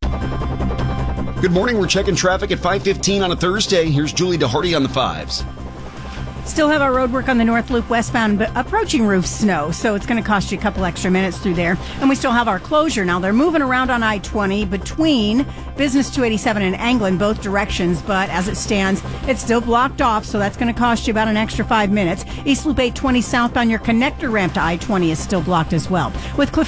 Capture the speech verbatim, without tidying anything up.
Good morning. We're checking traffic at five fifteen on a Thursday. Here's Julie DeHardy on the fives. Still have our road work on the North Loop westbound, but approaching roof snow, so it's going to cost you a couple extra minutes through there. And we still have our closure. Now, they're moving around on I twenty between Business two eighty-seven and Anglin, both directions, but as it stands, it's still blocked off, so that's going to cost you about an extra five minutes. East Loop eight twenty southbound, your connector ramp to I twenty is still blocked as well. With Cliff